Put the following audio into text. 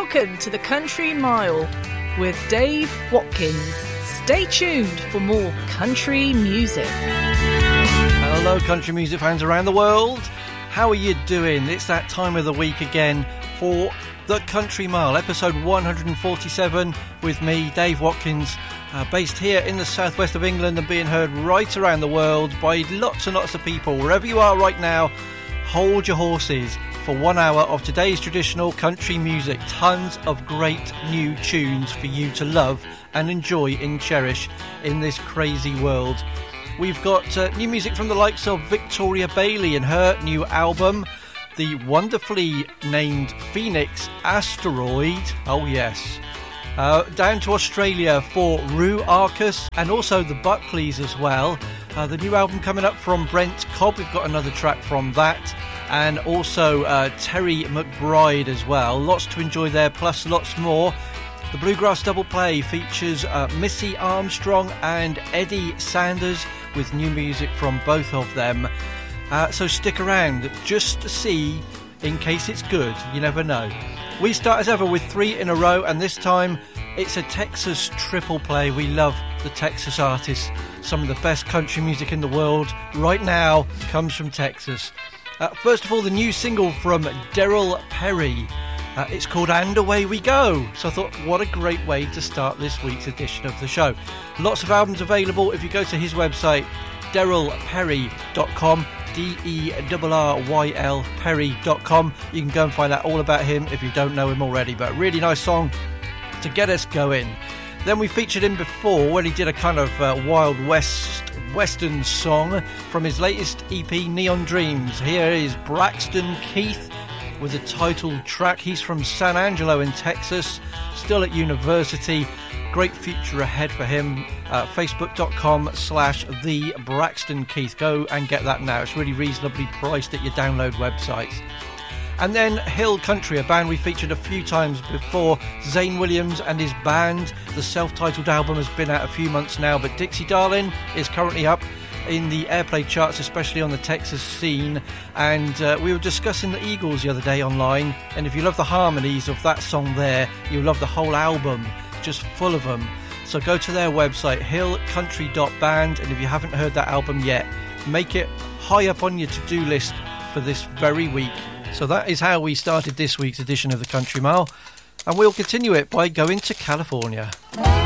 Welcome to the Country Mile with Dave Watkins. Stay tuned for more country music. Hello, country music fans around the world. How are you doing? It's that time of the week again for the Country Mile, episode 147, with me, Dave Watkins, based here in the southwest of England and being heard right around the world by lots and lots of people. Wherever you are right now, hold your horses for 1 hour of today's traditional country music. Tons of great new tunes for you to love and enjoy and cherish in this crazy world. We've got new music from the likes of Victoria Bailey and her new album, the wonderfully named Phoenix Asteroid. Oh yes. Down to Australia for Rue Arcus and also the Buckleys as well. The new album coming up from Brent Cobb. We've got another track from that. And also Terry McBride as well. Lots to enjoy there, plus lots more. The Bluegrass Double Play features Missy Armstrong and Eddie Sanders with new music from both of them. So stick around just to see, in case it's good. You never know. We start as ever with 3 in a row, and this time it's a Texas triple play. We love the Texas artists. Some of the best country music in the world right now comes from Texas. First of all, the new single from Daryl Perry. It's called And Away We Go. So I thought, what a great way to start this week's edition of the show. Lots of albums available if you go to his website, DarylPerry.com, DERRYL Perry.com. You can go and find out all about him if you don't know him already. But really nice song to get us going. Then we featured him before when he did a kind of Wild Western song from his latest EP, Neon Dreams. Here is Braxton Keith with the title track. He's from San Angelo in Texas, still at university. Great future ahead for him. Facebook.com/The Braxton Keith. Go and get that now. It's really reasonably priced at your download websites. And then Hill Country, a band we featured a few times before. Zane Williams and his band. The self-titled album has been out a few months now, but Dixie Darling is currently up in the airplay charts, especially on the Texas scene. And we were discussing the Eagles the other day online, and if you love the harmonies of that song there, you'll love the whole album, just full of them. So go to their website, hillcountry.band, and if you haven't heard that album yet, make it high up on your to-do list for this very week. So that is how we started this week's edition of the Country Mile, and we'll continue it by going to California.